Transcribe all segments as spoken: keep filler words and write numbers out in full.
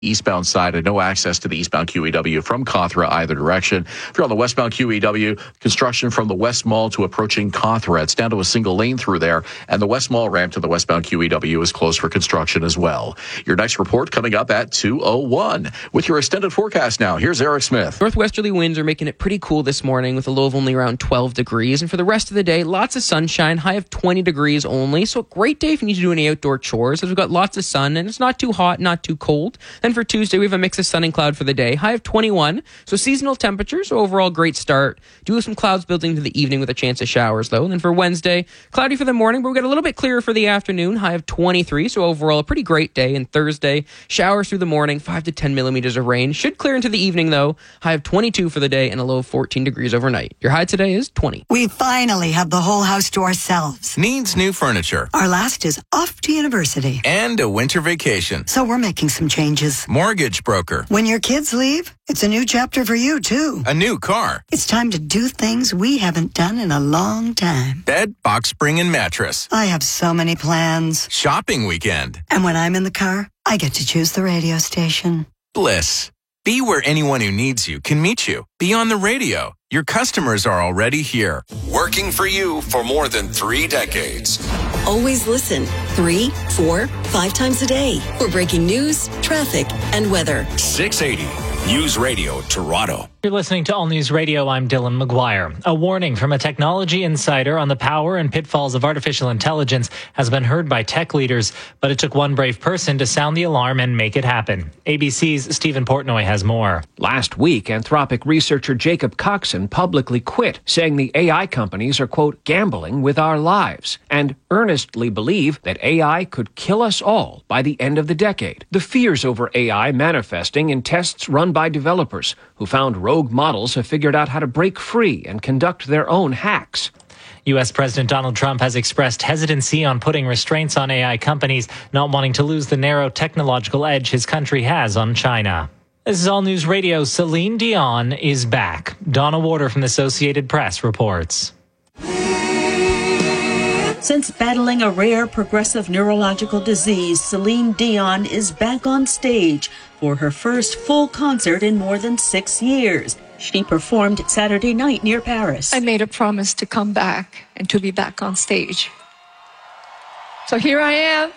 eastbound side and no access to the eastbound Q E W from Cawthra either direction. If you're on the westbound Q E W, construction from the West Mall to approaching Cawthra. It's down to a single lane through there, and the West Mall ramp to the westbound Q E W is closed for construction as well. Your next report coming up at two oh one. With your extended forecast now, here's Eric Smith. Northwesterly winds are making it pretty cool this morning with a low of only around twelve degrees. And for the rest of the day, lots of sunshine, high of twenty degrees only. So a great day if you need to do any outdoor chores, as we've got lots of sun and it's not too hot, not too cold. Then for Tuesday, we have a mix of sun and cloud for the day, high of twenty-one. So seasonal temperatures, so overall great start. Do have some clouds building to the evening with a chance of showers though. And then for Wednesday, cloudy for the morning, but we got a little bit clearer for the afternoon, high of twenty-three. So overall a pretty great day. And Thursday, showers through the morning, five to ten millimeters of rain. Should clear into the evening though, high of twenty-two for the day and a low of fourteen degrees overnight. Your high today is twenty. We finally have the whole house to ourselves. Needs new furniture. Our last is off to university. And a winter vacation. So we're making some changes. Mortgage broker. When your kids leave, it's a new chapter for you, too. A new car. It's time to do things we haven't done in a long time. Bed, box spring, and mattress. I have so many plans. Shopping weekend. And when I'm in the car, I get to choose the radio station. Bliss. Be where anyone who needs you can meet you. Be on the radio. Your customers are already here. Working for you for more than three decades. Always listen three, four, five times a day for breaking news, traffic, and weather. six eighty News Radio Toronto. You're listening to All News Radio. I'm Dylan McGuire. A warning from a technology insider on the power and pitfalls of artificial intelligence has been heard by tech leaders, but it took one brave person to sound the alarm and make it happen. A B C's Stephen Portnoy has more. Last week, Anthropic researcher Jacob Coxon publicly quit, saying the A I companies are, quote, gambling with our lives, and earnestly believe that A I could kill us all by the end of the decade. The fears over A I manifesting in tests run by developers who found rogue models have figured out how to break free and conduct their own hacks. U S. President Donald Trump has expressed hesitancy on putting restraints on A I companies, not wanting to lose the narrow technological edge his country has on China. This is All News Radio. Celine Dion is back. Donna Warder from the Associated Press reports. Since battling a rare progressive neurological disease, Celine Dion is back on stage for her first full concert in more than six years. She performed Saturday night near Paris. I made a promise to come back and to be back on stage. So here I am,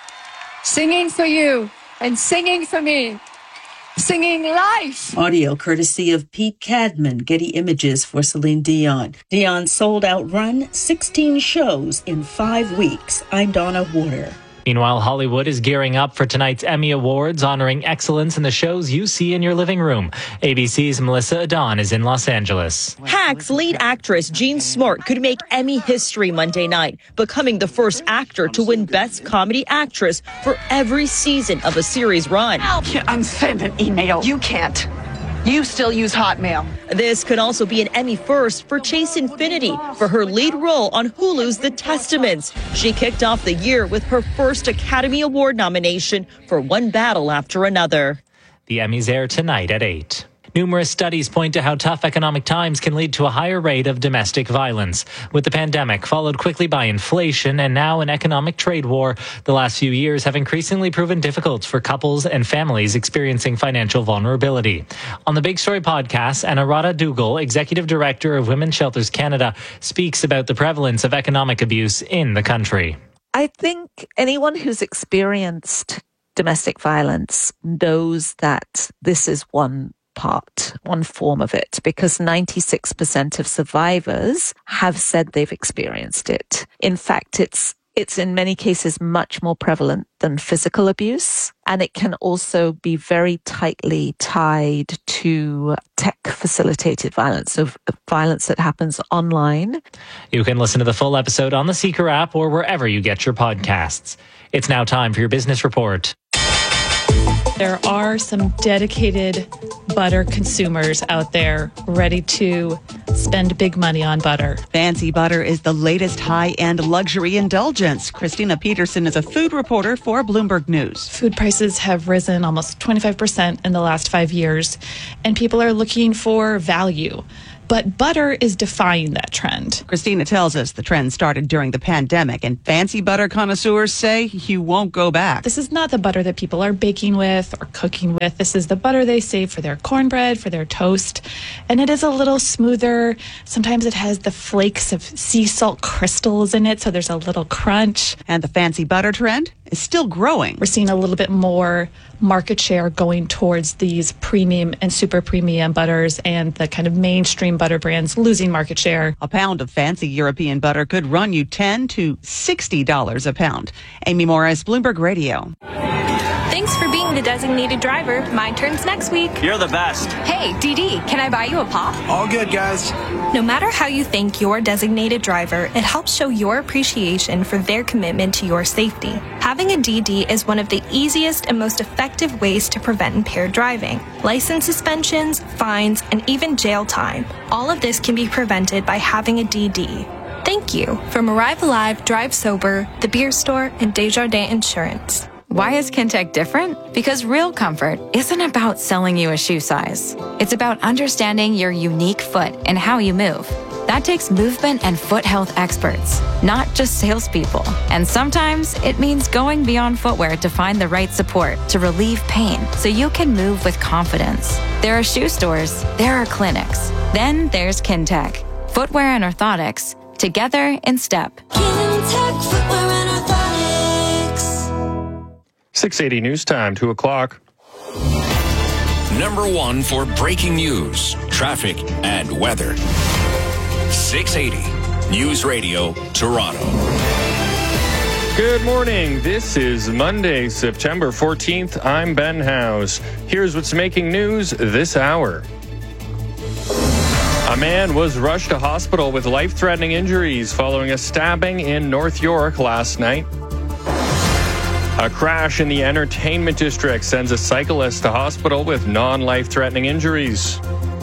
singing for you and singing for me. Singing life. Audio courtesy of Pete Cadman, Getty Images for Celine Dion. Dion's sold-out run, sixteen shows in five weeks. I'm Donna Warder. Meanwhile, Hollywood is gearing up for tonight's Emmy Awards, honoring excellence in the shows you see in your living room. A B C's Melissa Adon is in Los Angeles. Hacks lead actress Jean Smart could make Emmy history Monday night, becoming the first actor to win Best Comedy Actress for every season of a series run. I can't unsend an email. You can't. You still use Hotmail. This could also be an Emmy first for Chase Infinity for her lead role on Hulu's The Testaments. She kicked off the year with her first Academy Award nomination for One Battle After Another. The Emmys air tonight at eight. Numerous studies point to how tough economic times can lead to a higher rate of domestic violence. With the pandemic followed quickly by inflation and now an economic trade war, the last few years have increasingly proven difficult for couples and families experiencing financial vulnerability. On the Big Story podcast, Anurada Dougal, Executive Director of Women's Shelters Canada, speaks about the prevalence of economic abuse in the country. I think anyone who's experienced domestic violence knows that this is one part, one form of it, because ninety-six percent of survivors have said they've experienced it. In fact, it's it's in many cases much more prevalent than physical abuse, and it can also be very tightly tied to tech-facilitated violence, so violence that happens online. You can listen to the full episode on the Seeker app or wherever you get your podcasts. It's now time for your business report. There are some dedicated butter consumers out there ready to spend big money on butter. Fancy butter is the latest high-end luxury indulgence. Christina Peterson is a food reporter for Bloomberg News. Food prices have risen almost twenty-five percent in the last five years, and people are looking for value. but butter is defying that trend. Christina tells us the trend started during the pandemic, and fancy butter connoisseurs say you won't go back. This is not the butter that people are baking with or cooking with. This is the butter they save for their cornbread, for their toast, and it is a little smoother. Sometimes it has the flakes of sea salt crystals in it, so there's a little crunch. And the fancy butter trend is still growing. We're seeing a little bit more market share going towards these premium and super premium butters, and the kind of mainstream butter brands losing market share. A pound of fancy European butter could run you ten to sixty dollars a pound. Amy Morris, Bloomberg Radio. Thanks for being the designated driver. My turn's next week. You're the best. Hey, D D, can I buy you a pop? All good, guys. No matter how you thank your designated driver, it helps show your appreciation for their commitment to your safety. Having a D D is one of the easiest and most effective ways to prevent impaired driving. License suspensions, fines, and even jail time. All of this can be prevented by having a D D. Thank you from Arrive Alive, Drive Sober, The Beer Store, and Desjardins Insurance. Why is Kintec different? Because real comfort isn't about selling you a shoe size. It's about understanding your unique foot and how you move. That takes movement and foot health experts, not just salespeople. And sometimes it means going beyond footwear to find the right support to relieve pain so you can move with confidence. There are shoe stores, there are clinics. Then there's Kintec. Footwear and orthotics, together in step. Kintec Footwear and Orthotics. six eighty News Time, two o'clock. Number one for breaking news, traffic, and weather. six eighty News Radio, Toronto. Good morning. This is Monday, September fourteenth. I'm Ben House. Here's what's making news this hour. A man was rushed to hospital with life-threatening injuries following a stabbing in North York last night. A crash in the entertainment district sends a cyclist to hospital with non-life-threatening injuries.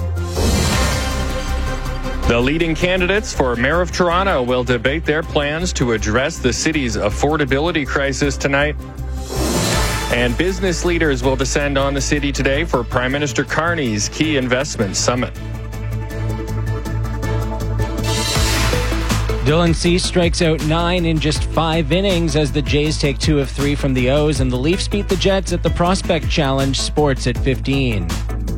The leading candidates for Mayor of Toronto will debate their plans to address the city's affordability crisis tonight. And business leaders will descend on the city today for Prime Minister Carney's Key Investment Summit. Dylan Cease strikes out nine in just five innings as the Jays take two of three from the O's, and the Leafs beat the Jets at the Prospect Challenge. Sports at fifteen.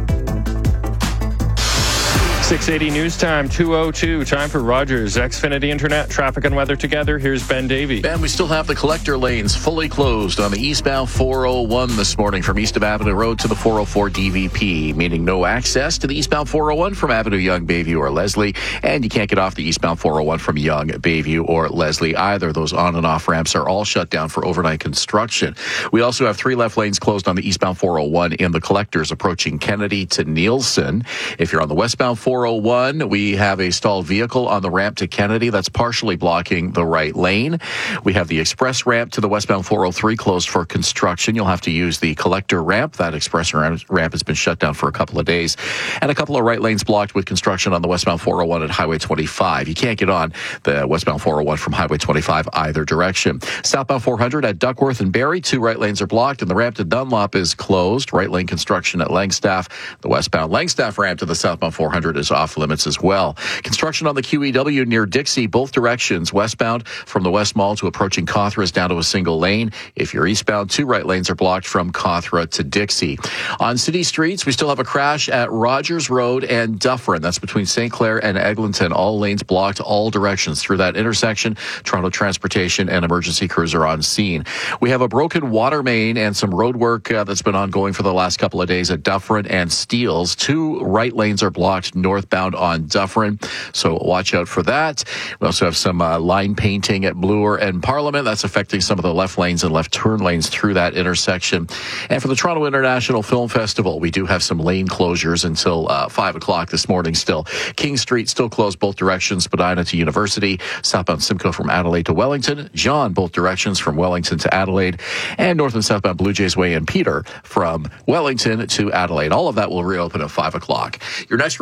six eighty News Time, two oh two. Time for Rogers Xfinity Internet. Traffic and weather together. Here's Ben Davey. Ben, we still have the collector lanes fully closed on the eastbound four oh one this morning from East of Avenue Road to the four oh four D V P, meaning no access to the eastbound four oh one from Avenue Yonge, Bayview, or Leslie. And you can't get off the eastbound four oh one from Yonge, Bayview, or Leslie either. Those on and off ramps are all shut down for overnight construction. We also have three left lanes closed on the eastbound four oh one in the collectors approaching Kennedy to Nielsen. If you're on the westbound four oh one, we have a stalled vehicle on the ramp to Kennedy that's partially blocking the right lane. We have the express ramp to the westbound four oh three closed for construction. You'll have to use the collector ramp. That express ramp has been shut down for a couple of days. And a couple of right lanes blocked with construction on the westbound four oh one at Highway twenty-five. You can't get on the westbound four oh one from Highway twenty-five either direction. Southbound four hundred at Duckworth and Barrie, two right lanes are blocked, and the ramp to Dunlop is closed. Right lane construction at Langstaff. The westbound Langstaff ramp to the southbound four hundred is off limits as well. Construction on the Q E W near Dixie, both directions. Westbound from the West Mall to approaching Cawthra is down to a single lane. If you're eastbound, two right lanes are blocked from Cawthra to Dixie. On city streets, we still have a crash at Rogers Road and Dufferin. That's between Saint Clair and Eglinton. All lanes blocked all directions through that intersection. Toronto Transportation and emergency crews are on scene. We have a broken water main and some road work uh, that's been ongoing for the last couple of days at Dufferin and Steeles. Two right lanes are blocked northbound on Dufferin, so watch out for that. We also have some uh, line painting at Bloor and Parliament. That's affecting some of the left lanes and left turn lanes through that intersection. And for the Toronto International Film Festival, we do have some lane closures until uh, five o'clock this morning still. King Street still closed both directions, Spadina to University, southbound Simcoe from Adelaide to Wellington, John both directions from Wellington to Adelaide, and north and southbound Blue Jays Way and Peter from Wellington to Adelaide. All of that will reopen at five o'clock. Your next report coming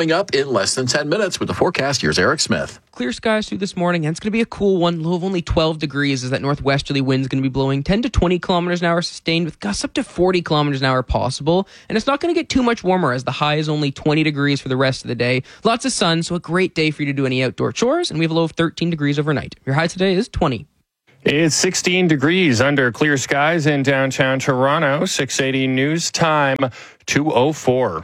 coming up in less than ten minutes with the forecast. Here's Eric Smith. Clear skies through this morning, and it's going to be a cool one. Low of only twelve degrees as that northwesterly wind is going to be blowing ten to twenty kilometers an hour sustained, with gusts up to forty kilometers an hour possible. And it's not going to get too much warmer as the high is only twenty degrees for the rest of the day. Lots of sun, so a great day for you to do any outdoor chores. And we have a low of thirteen degrees overnight. Your high today is twenty. It's sixteen degrees under clear skies in downtown Toronto. six eighty news time, two oh four.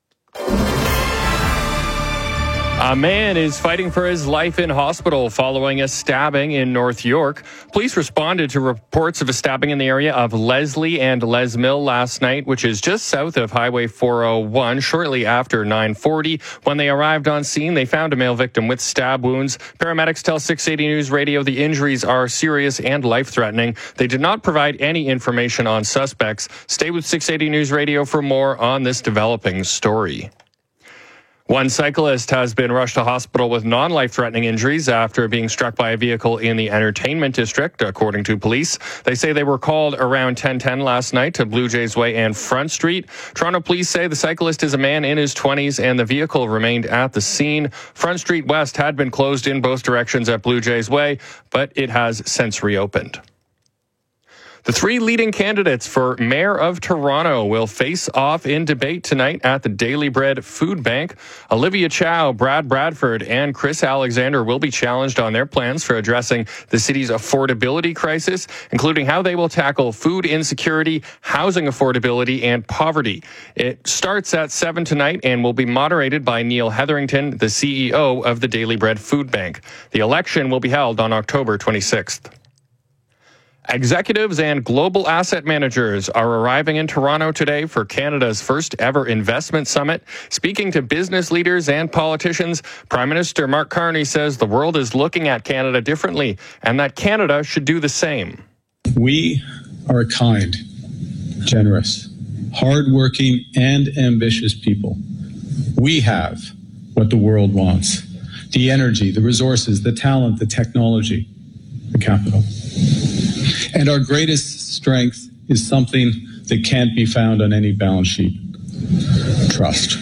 A man is fighting for his life in hospital following a stabbing in North York. Police responded to reports of a stabbing in the area of Leslie and Les Mill last night, which is just south of Highway four oh one, shortly after nine forty. When they arrived on scene, they found a male victim with stab wounds. Paramedics tell six eighty News Radio the injuries are serious and life-threatening. They did not provide any information on suspects. Stay with six eighty News Radio for more on this developing story. One cyclist has been rushed to hospital with non-life-threatening injuries after being struck by a vehicle in the entertainment district, according to police. They say they were called around ten ten last night to Blue Jays Way and Front Street. Toronto police say the cyclist is a man in his twenties and the vehicle remained at the scene. Front Street West had been closed in both directions at Blue Jays Way, but it has since reopened. The three leading candidates for Mayor of Toronto will face off in debate tonight at the Daily Bread Food Bank. Olivia Chow, Brad Bradford, and Chris Alexander will be challenged on their plans for addressing the city's affordability crisis, including how they will tackle food insecurity, housing affordability, and poverty. It starts at seven tonight and will be moderated by Neil Hetherington, the C E O of the Daily Bread Food Bank. The election will be held on October twenty-sixth. Executives and global asset managers are arriving in Toronto today for Canada's first ever investment summit. Speaking to business leaders and politicians, Prime Minister Mark Carney says the world is looking at Canada differently and that Canada should do the same. We are a kind, generous, hardworking, and ambitious people. We have what the world wants: the energy, the resources, the talent, the technology, the capital. And our greatest strength is something that can't be found on any balance sheet: trust.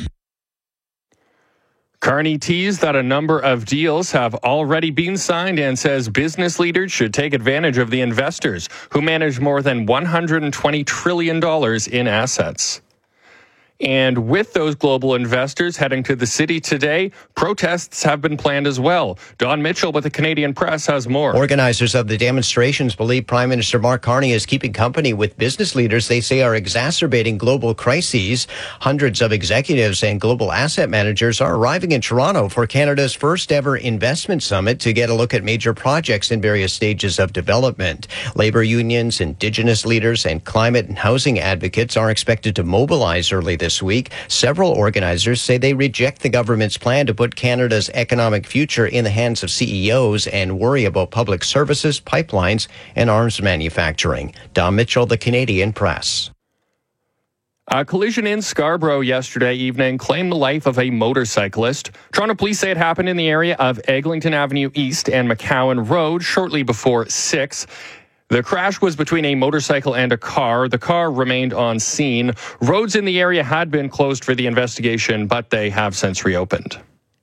Carney teased that a number of deals have already been signed and says business leaders should take advantage of the investors who manage more than one hundred twenty trillion dollars in assets. And with those global investors heading to the city today, protests have been planned as well. Don Mitchell with the Canadian Press has more. Organizers of the demonstrations believe Prime Minister Mark Carney is keeping company with business leaders they say are exacerbating global crises. Hundreds of executives and global asset managers are arriving in Toronto for Canada's first ever investment summit to get a look at major projects in various stages of development. Labor unions, Indigenous leaders, and climate and housing advocates are expected to mobilize early this This week. Several organizers say they reject the government's plan to put Canada's economic future in the hands of C E Os and worry about public services, pipelines, and arms manufacturing. Don Mitchell, the Canadian Press. A collision in Scarborough yesterday evening claimed the life of a motorcyclist. Toronto police say it happened in the area of Eglinton Avenue East and McCowan Road shortly before six. The crash was between a motorcycle and a car. The car remained on scene. Roads in the area had been closed for the investigation, but they have since reopened.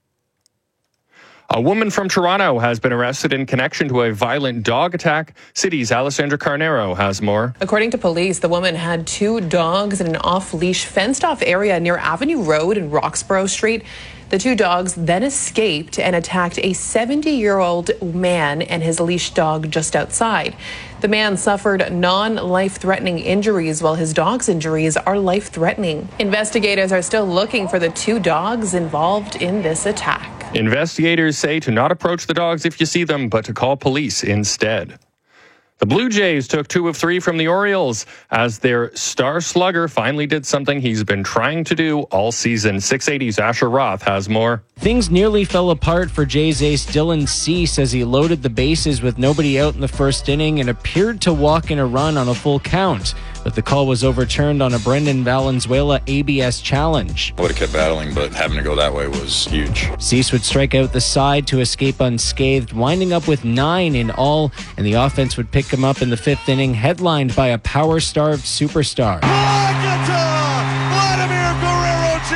A woman from Toronto has been arrested in connection to a violent dog attack. City's Alessandra Carnero has more. According to police, the woman had two dogs in an off-leash, fenced-off area near Avenue Road and Roxborough Street. The two dogs then escaped and attacked a seventy-year-old man and his leash dog just outside. The man suffered non-life-threatening injuries, while his dog's injuries are life-threatening. Investigators are still looking for the two dogs involved in this attack. Investigators say to not approach the dogs if you see them, but to call police instead. The Blue Jays took two of three from the Orioles as their star slugger finally did something he's been trying to do all season. six eighty's Asher Roth has more. Things nearly fell apart for Jays ace Dylan Cease as he loaded the bases with nobody out in the first inning and appeared to walk in a run on a full count. But the call was overturned on a Brendan Valenzuela A B S challenge. I would have kept battling, but having to go that way was huge. Cease would strike out the side to escape unscathed, winding up with nine in all, and the offense would pick him up in the fifth inning, headlined by a power-starved superstar. Vladimir Guerrero Junior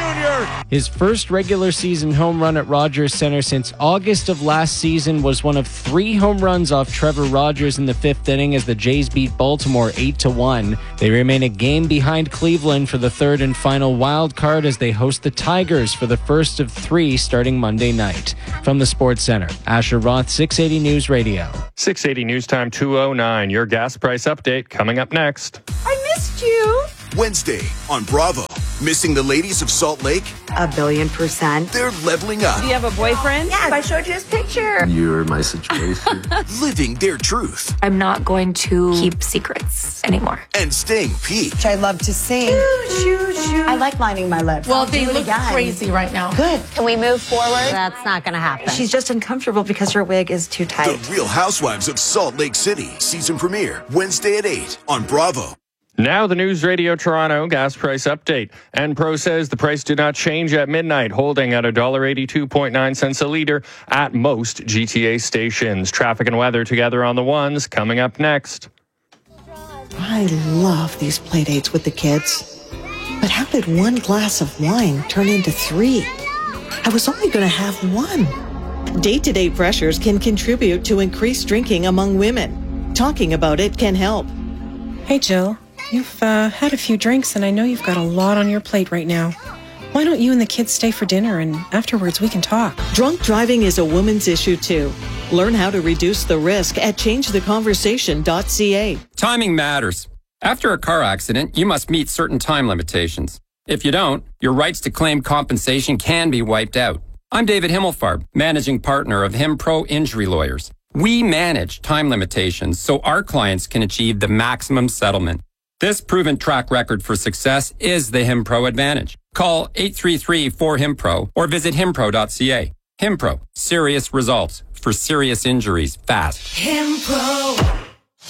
His first regular season home run at Rogers Center since August of last season was one of three home runs off Trevor Rogers in the fifth inning as the Jays beat Baltimore eight to one. They remain a game behind Cleveland for the third and final wild card as they host the Tigers for the first of three starting Monday night. From the Sports Center, Asher Roth, six eighty News Radio. six eighty News Time two oh nine. Your gas price update coming up next. I missed you. Wednesday on Bravo. Missing the ladies of Salt Lake? A billion percent. They're leveling up. Do you have a boyfriend? Yes, I showed you his picture. You're my situation. Living their truth. I'm not going to keep secrets anymore. And staying peaked. I love to sing. Shoo, shoo, shoo. I like lining my lips. Well, I'll they do it look again. crazy right now. Good. Can we move forward? That's not going to happen. She's just uncomfortable because her wig is too tight. The Real Housewives of Salt Lake City. Season premiere Wednesday at eight on Bravo. Now the News Radio Toronto gas price update. Enpro says the price did not change at midnight, holding at one dollar eighty-two point nine cents a litre at most G T A stations. Traffic and weather together on the ones coming up next. I love these play dates with the kids. But how did one glass of wine turn into three? I was only going to have one. Day-to-day pressures can contribute to increased drinking among women. Talking about it can help. Hey, Jill. You've uh, had a few drinks, and I know you've got a lot on your plate right now. Why don't you and the kids stay for dinner, and afterwards we can talk? Drunk driving is a woman's issue, too. Learn how to reduce the risk at change the conversation dot c a. Timing matters. After a car accident, you must meet certain time limitations. If you don't, your rights to claim compensation can be wiped out. I'm David Himmelfarb, managing partner of HimPro Injury Lawyers. We manage time limitations so our clients can achieve the maximum settlement. This proven track record for success is the HimPro Advantage. Call eight three three four HimPro or visit himpro dot c a. HimPro, serious results for serious injuries fast. HimPro.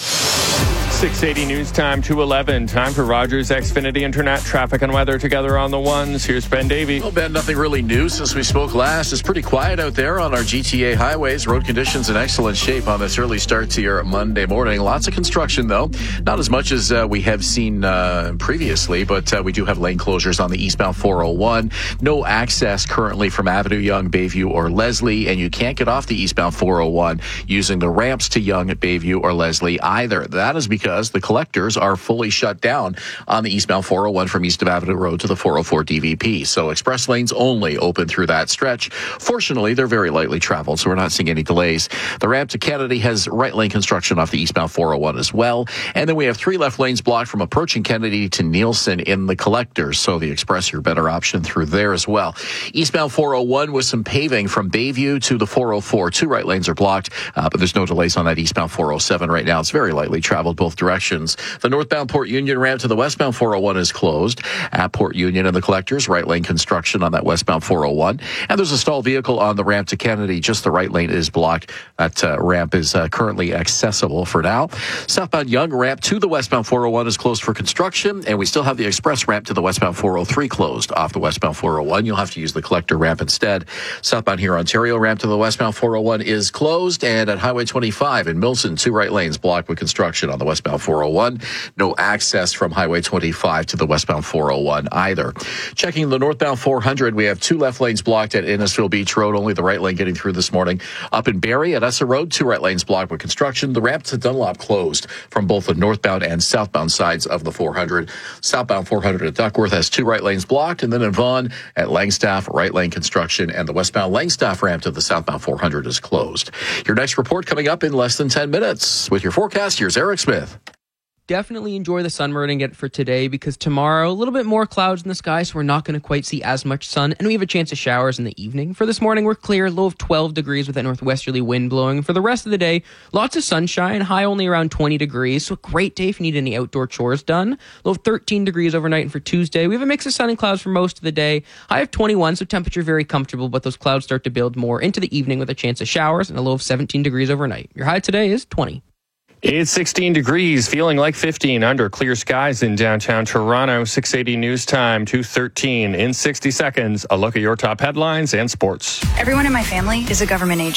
six eighty News Time two eleven. Time for Rogers Xfinity Internet traffic and weather together on the ones. Here's Ben Davey. Well, Ben, nothing really new since we spoke last. It's pretty quiet out there on our G T A highways. Road conditions in excellent shape on this early start to your Monday morning. Lots of construction, though. Not as much as uh, we have seen uh, previously, but uh, we do have lane closures on the eastbound four oh one. No access currently from Avenue Yonge, Bayview, or Leslie, and you can't get off the eastbound four oh one using the ramps to Yonge, Bayview, or Leslie either. That is because Because the collectors are fully shut down on the eastbound four oh one from east of Avenue Road to the four oh four D V P. So express lanes only open through that stretch. Fortunately, they're very lightly traveled, so we're not seeing any delays. The ramp to Kennedy has right lane construction off the eastbound four oh one as well. And then we have three left lanes blocked from approaching Kennedy to Nielsen in the collectors. So the express, your better option through there as well. Eastbound four oh one with some paving from Bayview to the four oh four. Two right lanes are blocked, uh, but there's no delays on that eastbound four oh seven right now. It's very lightly traveled both directions. The northbound Port Union ramp to the westbound four oh one is closed at Port Union and the collectors. Right lane construction on that westbound four oh one. And there's a stalled vehicle on the ramp to Kennedy. Just the right lane is blocked. That uh, ramp is uh, currently accessible for now. Southbound Yonge ramp to the westbound four oh one is closed for construction. And we still have the express ramp to the westbound four oh three closed off the westbound four oh one. You'll have to use the collector ramp instead. Southbound here Ontario ramp to the westbound four oh one is closed. And at Highway twenty-five in Milson, two right lanes blocked with construction on the westbound four oh one. No access from Highway twenty-five to the westbound four oh one either. Checking the northbound four hundred, we have two left lanes blocked at Innisfil Beach Road, only the right lane getting through this morning. Up in Barrie at Essa Road, two right lanes blocked with construction. The ramp to Dunlop closed from both the northbound and southbound sides of the four hundred. Southbound four hundred at Duckworth has two right lanes blocked, and then in Vaughan at Langstaff, right lane construction, and the westbound Langstaff ramp to the southbound four hundred is closed. Your next report coming up in less than ten minutes. With your forecast, here's Eric Smith. Definitely enjoy the sun we're going to get for today, because tomorrow, a little bit more clouds in the sky, so we're not going to quite see as much sun, and we have a chance of showers in the evening. For this morning, we're clear, low of twelve degrees with that northwesterly wind blowing. For the rest of the day, lots of sunshine, high only around twenty degrees, so a great day if you need any outdoor chores done. Low of thirteen degrees overnight, and for Tuesday, we have a mix of sun and clouds for most of the day. High of twenty-one, so temperature very comfortable, but those clouds start to build more into the evening with a chance of showers, and a low of seventeen degrees overnight. Your high today is twenty. It's sixteen degrees, feeling like fifteen under clear skies in downtown Toronto. six eighty News Time, two thirteen. In sixty seconds, a look at your top headlines and sports. Everyone in my family is a government agent.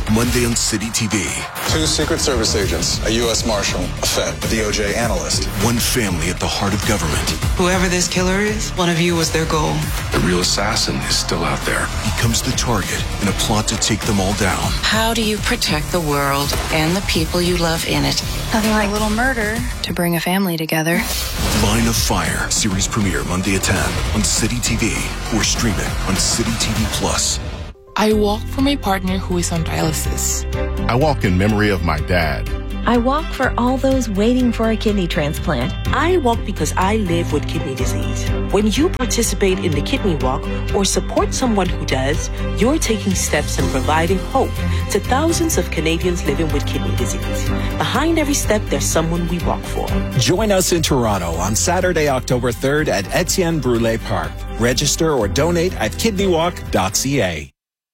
Monday on City T V. Two Secret Service agents, a U S Marshal, a Fed, a D O J analyst. One family at the heart of government. Whoever this killer is, one of you was their goal. The real assassin is still out there. Becomes the target in a plot to take them all down. How do you protect the world and the people you love in it? Nothing like a little murder to bring a family together. Line of Fire. Series premiere Monday at ten on City T V or streaming on City T V Plus. I walk for my partner who is on dialysis. I walk in memory of my dad. I walk for all those waiting for a kidney transplant. I walk because I live with kidney disease. When you participate in the Kidney Walk or support someone who does, you're taking steps and providing hope to thousands of Canadians living with kidney disease. Behind every step, there's someone we walk for. Join us in Toronto on Saturday, October third at Etienne Brule Park. Register or donate at kidney walk dot c a.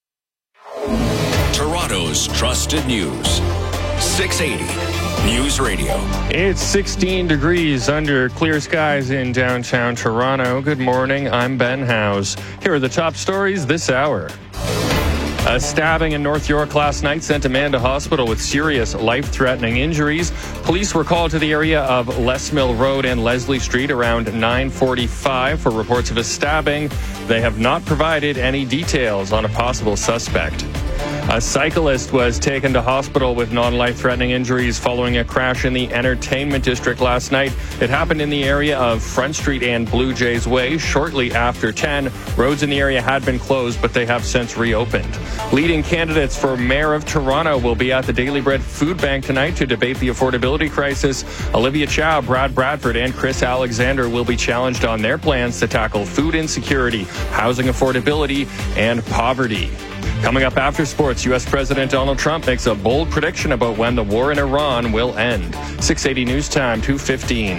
Toronto's trusted news. six eighty News Radio. It's sixteen degrees under clear skies in downtown Toronto. Good morning. I'm Ben Howes. Here are the top stories this hour. A stabbing in North York last night sent a man to hospital with serious life-threatening injuries. Police were called to the area of Les Mill Road and Leslie Street around nine forty-five for reports of a stabbing. They have not provided any details on a possible suspect. A cyclist was taken to hospital with non-life-threatening injuries following a crash in the entertainment district last night. It happened in the area of Front Street and Blue Jays Way shortly after ten. Roads in the area had been closed, but they have since reopened. Leading candidates for Mayor of Toronto will be at the Daily Bread Food Bank tonight to debate the affordability crisis. Olivia Chow, Brad Bradford, and Chris Alexander will be challenged on their plans to tackle food insecurity, housing affordability, and poverty. Coming up after sports, U S President Donald Trump makes a bold prediction about when the war in Iran will end. six eighty News Time, two fifteen.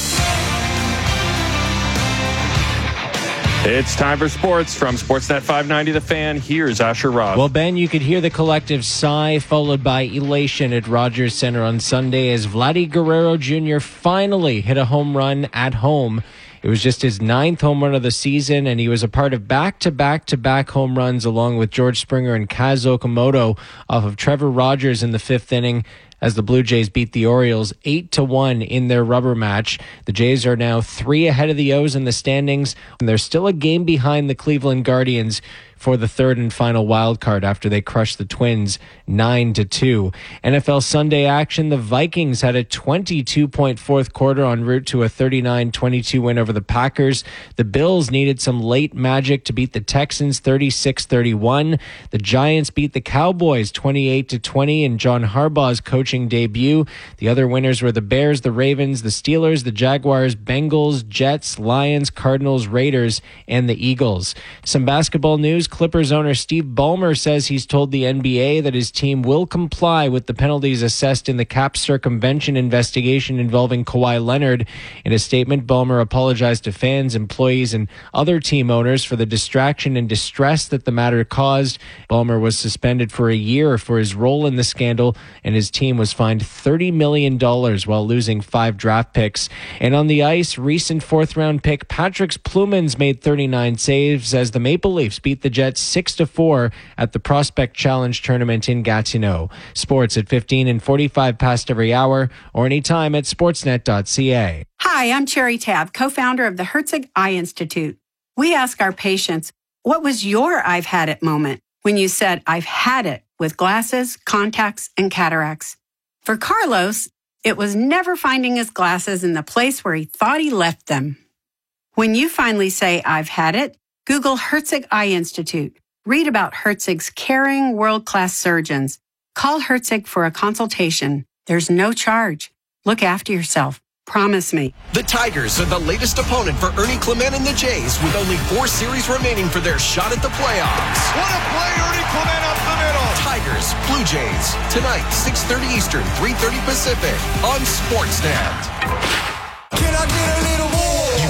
It's time for sports from Sportsnet five ninety The Fan. Here's Asher Roth. Well, Ben, you could hear the collective sigh followed by elation at Rogers Center on Sunday as Vladdy Guerrero Junior finally hit a home run at home. It was just his ninth home run of the season, and he was a part of back-to-back-to-back home runs along with George Springer and Kaz Okamoto off of Trevor Rogers in the fifth inning as the Blue Jays beat the Orioles eight to one in their rubber match. The Jays are now three ahead of the O's in the standings, and they're still a game behind the Cleveland Guardians for the third and final wild card after they crushed the Twins nine to two. N F L Sunday action, the Vikings had a twenty-two point fourth quarter en route to a thirty-nine twenty-two win over the Packers. The Bills needed some late magic to beat the Texans thirty-six thirty-one. The Giants beat the Cowboys twenty-eight to twenty in John Harbaugh's coaching debut. The other winners were the Bears, the Ravens, the Steelers, the Jaguars, Bengals, Jets, Lions, Cardinals, Raiders, and the Eagles. Some basketball news. Clippers owner Steve Ballmer says he's told the N B A that his team will comply with the penalties assessed in the cap circumvention investigation involving Kawhi Leonard. In a statement, Ballmer apologized to fans, employees, and other team owners for the distraction and distress that the matter caused. Ballmer was suspended for a year for his role in the scandal, and his team was fined thirty million dollars while losing five draft picks. And on the ice, recent fourth-round pick Patrick Plumans made thirty-nine saves as the Maple Leafs beat the Jets six to four at the Prospect Challenge tournament in Gatineau. Sports at fifteen and forty-five past every hour or anytime at sportsnet dot c a. Hi, I'm Cherry Tabb, co-founder of the Herzig Eye Institute. We ask our patients, what was your I've had it moment when you said, I've had it with glasses, contacts, and cataracts? For Carlos, it was never finding his glasses in the place where he thought he left them. When you finally say, I've had it, Google Herzig Eye Institute. Read about Herzig's caring, world-class surgeons. Call Herzig for a consultation. There's no charge. Look after yourself. Promise me. The Tigers are the latest opponent for Ernie Clement and the Jays with only four series remaining for their shot at the playoffs. What a play, Ernie Clement up the middle. Tigers, Blue Jays, tonight, six thirty Eastern, three thirty Pacific on Sportsnet. Can I get a little more? You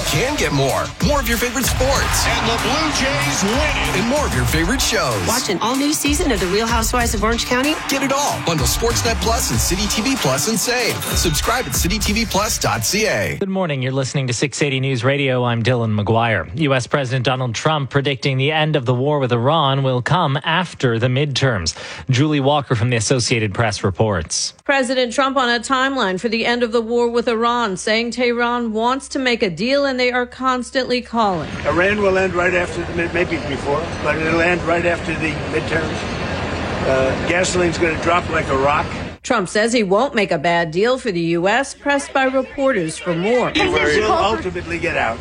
can get more. More of your favorite sports. And the Blue Jays win it. And more of your favorite shows. Watch an all-new season of The Real Housewives of Orange County? Get it all. Bundle Sportsnet Plus and City T V Plus and save. Subscribe at city t v plus dot c a. Good morning. You're listening to six eighty News Radio. I'm Dylan McGuire. U S. President Donald Trump predicting the end of the war with Iran will come after the midterms. Julie Walker from the Associated Press reports. President Trump on a timeline for the end of the war with Iran, saying Tehran wants to make a deal and they are constantly calling. Iran will end right after, the mid, maybe before, but it'll end right after the midterms. Uh, gasoline's going to drop like a rock. Trump says he won't make a bad deal for the U S, pressed by reporters for more. We'll ultimately get out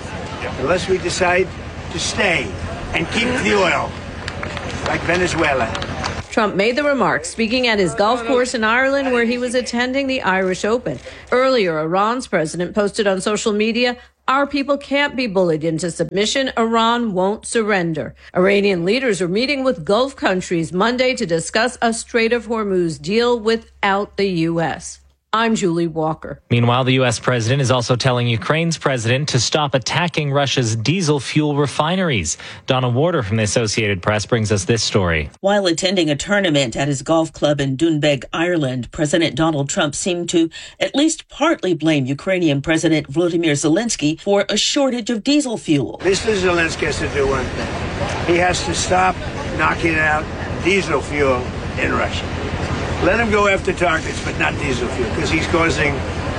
unless we decide to stay and keep the oil, like Venezuela. Trump made the remarks speaking at his golf course in Ireland where he was attending the Irish Open. Earlier, Iran's president posted on social media, "Our people can't be bullied into submission. Iran won't surrender." Iranian leaders are meeting with Gulf countries Monday to discuss a Strait of Hormuz deal without the U S. I'm Julie Walker. Meanwhile, the U S president is also telling Ukraine's president to stop attacking Russia's diesel fuel refineries. Donna Warder from the Associated Press brings us this story. While attending a tournament at his golf club in Doonbeg, Ireland, President Donald Trump seemed to at least partly blame Ukrainian President Volodymyr Zelensky for a shortage of diesel fuel. Mister Zelensky has to do one thing. He has to stop knocking out diesel fuel in Russia. Let him go after targets, but not diesel fuel, because he's causing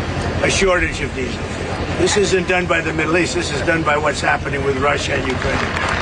a shortage of diesel fuel. This isn't done by the Middle East. This is done by what's happening with Russia and Ukraine.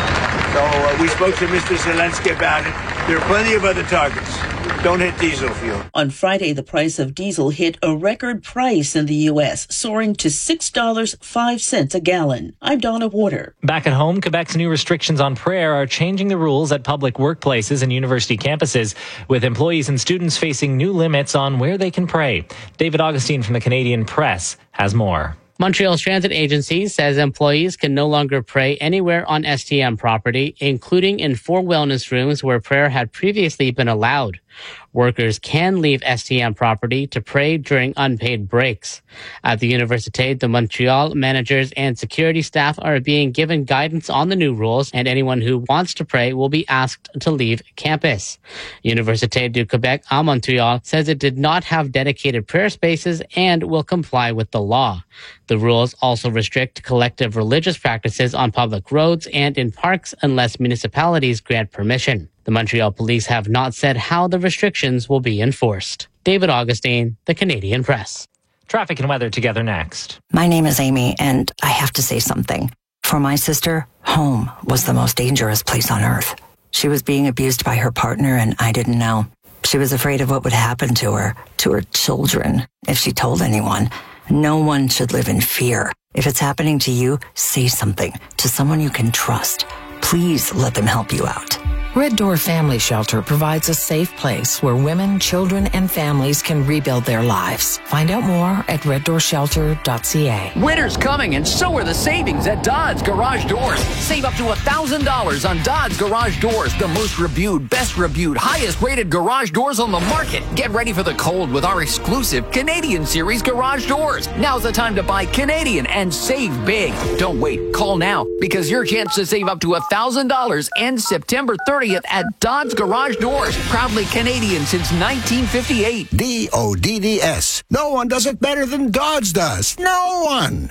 So uh, we spoke to Mister Zelensky about it. There are plenty of other targets. Don't hit diesel fuel. On Friday, the price of diesel hit a record price in the U S, soaring to six dollars and five cents a gallon. I'm Donna Warder. Back at home, Quebec's new restrictions on prayer are changing the rules at public workplaces and university campuses, with employees and students facing new limits on where they can pray. David Augustine from the Canadian Press has more. Montreal's transit agency says employees can no longer pray anywhere on S T M property, including in four wellness rooms where prayer had previously been allowed. Workers can leave S T M property to pray during unpaid breaks. At the Université de Montréal, managers and security staff are being given guidance on the new rules, and anyone who wants to pray will be asked to leave campus. Université du Québec à Montréal says it did not have dedicated prayer spaces and will comply with the law. The rules also restrict collective religious practices on public roads and in parks unless municipalities grant permission. The Montreal police have not said how the restrictions will be enforced. David Augustine, the Canadian Press. Traffic and weather together next. My name is Amy, and I have to say something. For my sister, home was the most dangerous place on earth. She was being abused by her partner, and I didn't know. She was afraid of what would happen to her, to her children, if she told anyone. No one should live in fear. If it's happening to you, say something to someone you can trust. Please let them help you out. Red Door Family Shelter provides a safe place where women, children, and families can rebuild their lives. Find out more at red door shelter dot c a. Winter's coming, and so are the savings at Dodds Garage Doors. Save up to one thousand dollars on Dodds Garage Doors, the most reviewed, best reviewed, highest rated garage doors on the market. Get ready for the cold with our exclusive Canadian Series garage doors. Now's the time to buy Canadian and save big. Don't wait. Call now, because your chance to save up to one thousand dollars ends September thirtieth at Dodds Garage Doors. Proudly Canadian since nineteen fifty-eight. D O D D S. No one does it better than Dodds does. No one.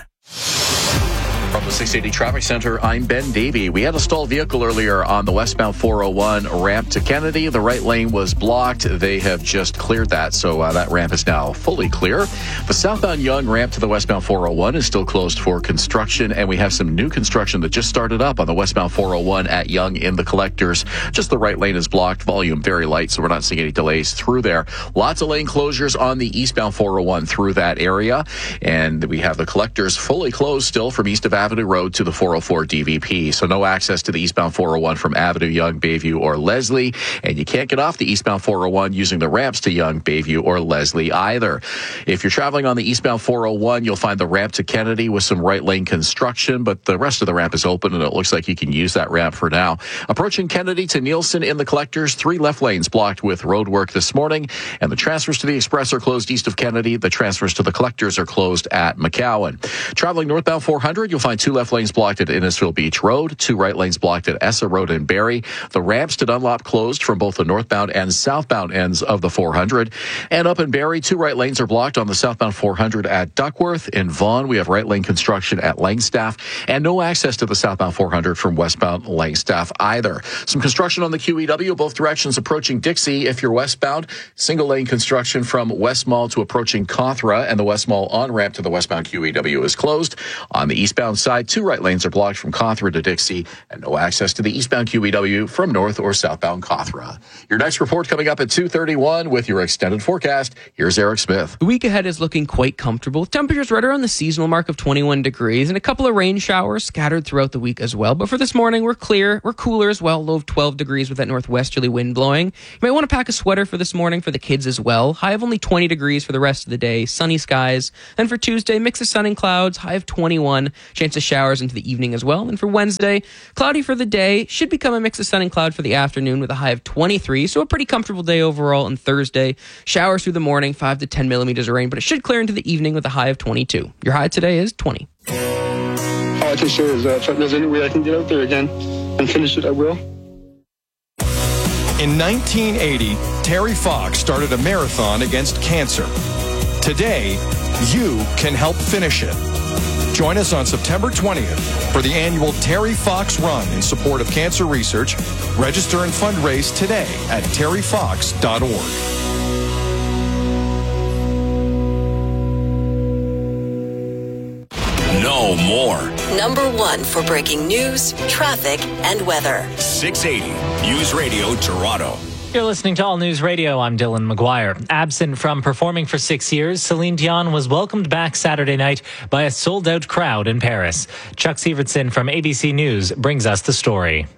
From the six eighty Traffic Center, I'm Ben Davey. We had a stalled vehicle earlier on the westbound four oh one ramp to Kennedy. The right lane was blocked. They have just cleared that, so uh, that ramp is now fully clear. The southbound Yonge ramp to the westbound four oh one is still closed for construction, and we have some new construction that just started up on the westbound four oh one at Yonge in the collectors. Just the right lane is blocked. Volume very light, so we're not seeing any delays through there. Lots of lane closures on the eastbound four oh one through that area, and we have the collectors fully closed still from east of Avenue Road to the four oh four D V P. So no access to the eastbound four oh one from Avenue, Yonge, Bayview, or Leslie. And you can't get off the eastbound four oh one using the ramps to Yonge, Bayview, or Leslie either. If you're traveling on the eastbound four oh one, you'll find the ramp to Kennedy with some right lane construction, but the rest of the ramp is open and it looks like you can use that ramp for now. Approaching Kennedy to Nielsen in the Collectors, three left lanes blocked with road work this morning, and the transfers to the Express are closed east of Kennedy. The transfers to the Collectors are closed at McCowan. Traveling northbound four hundred, you'll find two left lanes blocked at Innisfil Beach Road, two right lanes blocked at Essa Road and Barrie. The ramps to Dunlop closed from both the northbound and southbound ends of the four hundred. And up in Barrie, two right lanes are blocked on the southbound four hundred at Duckworth. In Vaughan, we have right lane construction at Langstaff, and no access to the southbound four hundred from westbound Langstaff either. Some construction on the Q E W, both directions approaching Dixie. If you're westbound, single lane construction from West Mall to approaching Cawthra, and the West Mall on-ramp to the westbound Q E W is closed. On the eastbound side, two right lanes are blocked from Cawthra to Dixie, and no access to the eastbound Q E W from north or southbound Cawthra. Your next report coming up at two thirty-one with your extended forecast. Here's Eric Smith. The week ahead is looking quite comfortable, with temperatures right around the seasonal mark of twenty-one degrees, and a couple of rain showers scattered throughout the week as well. But for this morning, we're clear, we're cooler as well, low of twelve degrees with that northwesterly wind blowing. You might want to pack a sweater for this morning for the kids as well. High of only twenty degrees for the rest of the day, sunny skies. And for Tuesday, mix of sun and clouds, high of twenty-one, chance of showers into the evening as well. And for Wednesday, cloudy for the day, should become a mix of sun and cloud for the afternoon with a high of twenty-three, so a pretty comfortable day overall. On Thursday, showers through the morning, five to ten millimeters of rain, but it should clear into the evening with a high of twenty-two. Your high today is twenty. All I can say is that if there's any way I can get out there again and finish it, I will. In nineteen eighty, Terry Fox started a marathon against cancer. Today, you can help finish it. Join us on September twentieth for the annual Terry Fox Run in support of cancer research. Register and fundraise today at terry fox dot org. No more. Number one for breaking news, traffic, and weather. six eighty News Radio Toronto. You're listening to All News Radio. I'm Dylan McGuire. Absent from performing for six years, Celine Dion was welcomed back Saturday night by a sold-out crowd in Paris. Chuck Sievertson from A B C News brings us the story.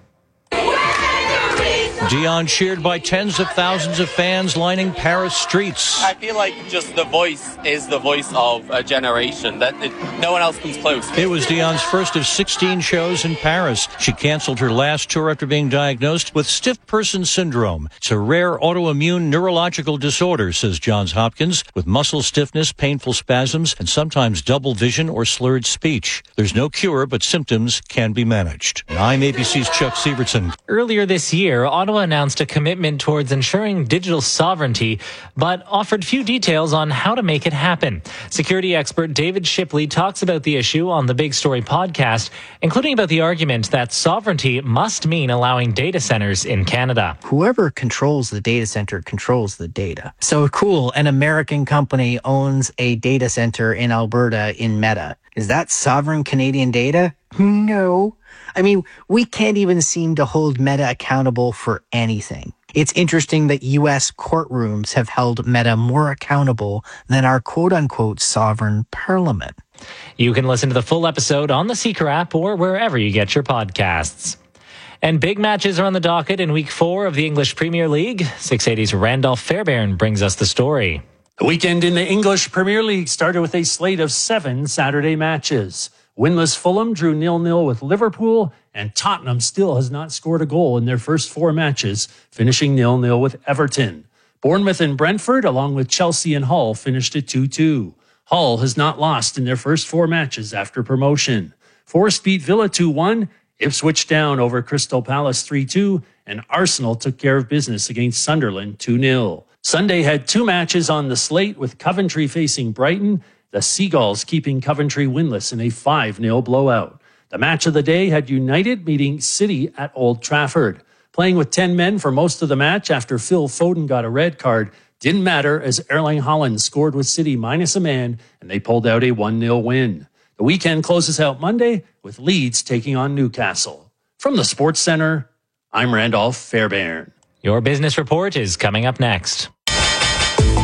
Dion cheered by tens of thousands of fans lining Paris streets. I feel like just the voice is the voice of a generation. That it, no one else comes close. It was Dion's first of sixteen shows in Paris. She canceled her last tour after being diagnosed with stiff person syndrome. It's a rare autoimmune neurological disorder, says Johns Hopkins, with muscle stiffness, painful spasms, and sometimes double vision or slurred speech. There's no cure, but symptoms can be managed. And I'm A B C's Chuck Sievertson. Earlier this year, Ottawa announced a commitment towards ensuring digital sovereignty, but offered few details on how to make it happen. Security expert David Shipley talks about the issue on the Big Story podcast, including about the argument that sovereignty must mean allowing data centers in Canada. Whoever controls the data center controls the data. So cool, an American company owns a data center in Alberta in Meta. Is that sovereign Canadian data? No. I mean, we can't even seem to hold Meta accountable for anything. It's interesting that U S courtrooms have held Meta more accountable than our quote-unquote sovereign parliament. You can listen to the full episode on the Seeker app or wherever you get your podcasts. And big matches are on the docket in week four of the English Premier League. six eighty's Randolph Fairbairn brings us the story. The weekend in the English Premier League started with a slate of seven Saturday matches. Winless Fulham drew nil nil with Liverpool, and Tottenham still has not scored a goal in their first four matches, finishing nil nil with Everton. Bournemouth and Brentford, along with Chelsea and Hull, finished at two two. Hull has not lost in their first four matches after promotion. Forest beat Villa two one, Ipswich down over Crystal Palace three two, and Arsenal took care of business against Sunderland two nil. Sunday had two matches on the slate, with Coventry facing Brighton, the Seagulls keeping Coventry winless in a five nil blowout. The match of the day had United meeting City at Old Trafford. Playing with ten men for most of the match after Phil Foden got a red card didn't matter, as Erling Haaland scored with City minus a man, and they pulled out a one nil win. The weekend closes out Monday with Leeds taking on Newcastle. From the Sports Center, I'm Randolph Fairbairn. Your business report is coming up next.